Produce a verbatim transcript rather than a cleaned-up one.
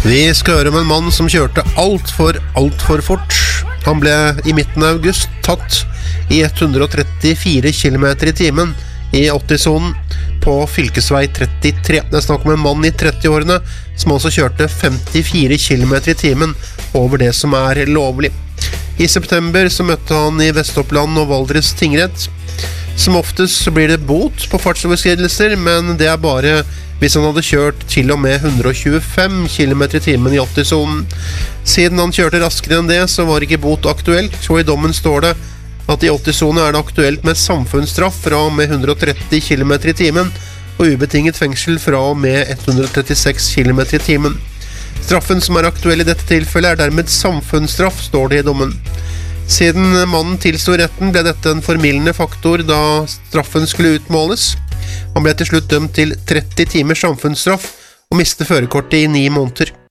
Vi skal høre om en mann som kjørte alt for, alt for fort. Han ble i midten av august tatt i hundre og trettifire kilometer i timen i åtti-sonen på fylkesvei trettitre. Det er snakk om en mann i tretti-årene som også kjørte femtifire kilometer i timen over det som er lovlig. I september så møtte han i Vestoppland og Valdres tingrett. Som oftest så blir det bot på fartsoverskridelser, men det er bare hvis han hadde kjørt til og med hundre og tjuefem kilometer i timen i åtti-sonen. Siden han kjørte raskere enn det, så var ikke bot aktuelt, så i dommen står det at i åtti-sonen er det aktuelt med samfunnsstraff fra og med hundre og tretti kilometer i timen, og ubetinget fengsel fra og med hundre og trettiseks kilometer i timen. Straffen som er aktuell i dette tilfellet er dermed samfunnsstraff, står det i dommen. Siden mannen tilstod retten ble dette en formildende faktor da straffen skulle utmåles. Han ble til slutt dømt til tretti timers samfunnsstraff og mistet førerkortet i ni måneder.